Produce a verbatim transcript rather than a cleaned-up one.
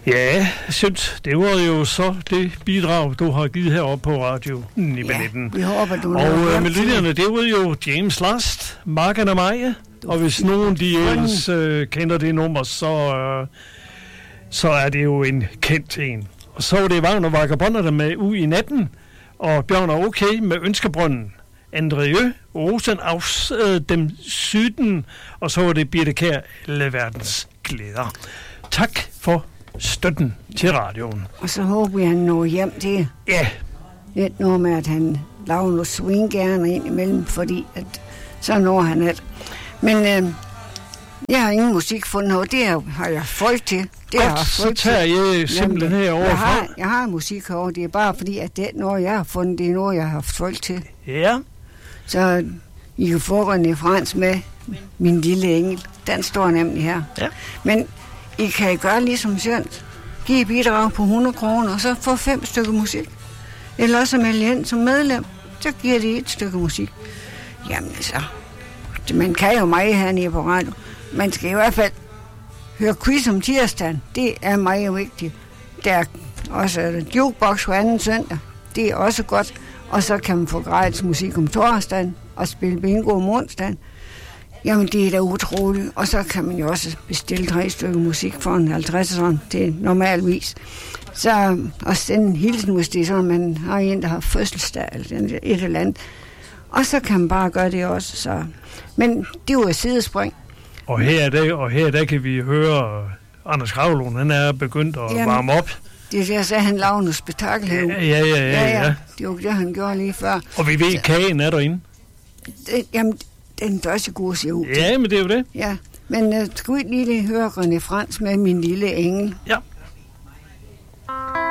Ja, jeg synes, det var jo så det bidrag, du har givet heroppe på Radio nitten. Ja, vi håber, du Og øh, melodierne, det var jo James Last, Marken og Maja. Og hvis nogen de ellers øh, kender det nummer, så, øh, så er det jo en kendt en. Og så var det Vagn og Vagabonder, der med ud i natten, og Bjørn er okay med Ønskebrønden. Andriø, Rosen aus øh, dem syden, og så var det Birte Kjær, alle verdens glæder. Tak for støtten til radioen. Og så håber jeg, han når hjem til. Ja. Lidt noget med, at han laver noget swinggerne ind imellem, fordi at, så når han det. Men øh, jeg har ingen musik fundet, og det har jeg folk til. Det Godt, har jeg så tager jeg simpelthen herovre. Jeg har, jeg har musik herovre, det er bare fordi, at det noget, jeg har fundet, det er noget, jeg har haft folk til. Ja. Så I kan få René Frans med Min Lille Engel. Den står nemlig her. Ja. Men I kan gøre ligesom Sjønt. Giv bidrag på hundrede kroner, og så få fem stykker musik. Eller også melde ind som medlem, så giver de et stykke musik. Jamen altså, man kan jo meget hernede på radio. Man skal i hvert fald høre quiz om tirsdagen. Det er meget vigtigt. Der er også jukebox på anden søndag. Det er også godt. Og så kan man få gratis musik om torsdagen og spille bingo om onsdagen. Jamen, det er da utroligt. Og så kan man jo også bestille tre stykker musik for en halvtredseren til normalvis. Så og sende en hilsen, hvis det er sådan, man har en, der har fødselsdag eller et eller andet. Og så kan man bare gøre det også. Så. Men det var et sidespring. Og her, der, og her der kan vi høre, Anders Gravlund, han er begyndt at Jamen, varme op. Det er det, jeg sagde, han lavede noget spektakel her. Ja, ja, ja, ja, ja. Det var det, han gjorde lige før. Og vi ved, kagen er derinde. Det, jamen, den dørste gode ser ud. Ja, men det er jo det. Ja, men uh, skal vi lige høre René Frans med Min Lille Engel? Ja.